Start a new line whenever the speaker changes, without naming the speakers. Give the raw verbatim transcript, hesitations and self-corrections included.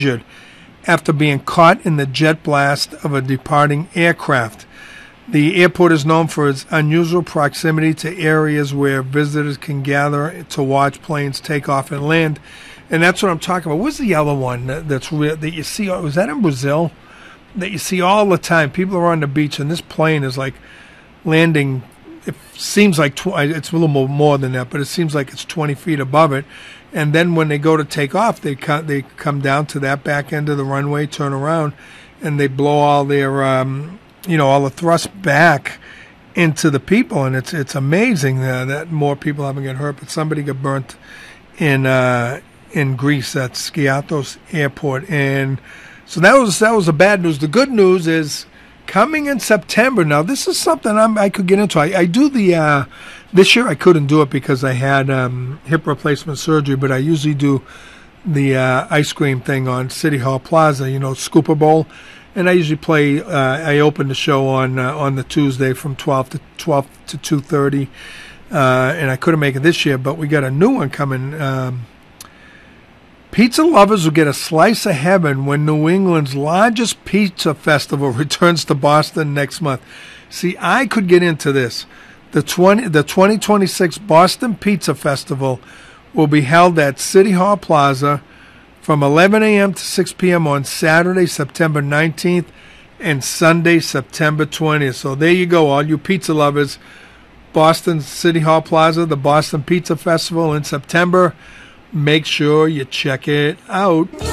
after being caught in the jet blast of a departing aircraft. The airport is known for its unusual proximity to areas where visitors can gather to watch planes take off and land. And that's what I'm talking about. What's the other one that's real, that you see? Was that in Brazil? That you see all the time. People are on the beach, and this plane is like landing. It seems like tw- it's a little more, more than that, but it seems like it's twenty feet above it. And then when they go to take off, they co- they come down to that back end of the runway, turn around, and they blow all their, um, you know, all the thrust back into the people. And it's it's amazing uh, that more people haven't get hurt. But somebody got burnt in uh, in Greece at Skiathos Airport, and so that was that was the bad news. The good news is coming in September. Now this is something I'm, I could get into. I, I do the uh, this year I couldn't do it because I had um, hip replacement surgery, but I usually do the uh, ice cream thing on City Hall Plaza. You know, Scooper Bowl, and I usually play. Uh, I open the show on uh, on the Tuesday from twelve to twelve to two thirty, uh, and I couldn't make it this year, but we got a new one coming. Um, Pizza lovers will get a slice of heaven when New England's largest pizza festival returns to Boston next month. See, I could get into this. The twenty the twenty twenty-six Boston Pizza Festival will be held at City Hall Plaza from eleven a.m. to six p.m. on Saturday, September nineteenth, and Sunday, September twentieth. So there you go, all you pizza lovers. Boston City Hall Plaza, the Boston Pizza Festival in September. Make sure you check it out.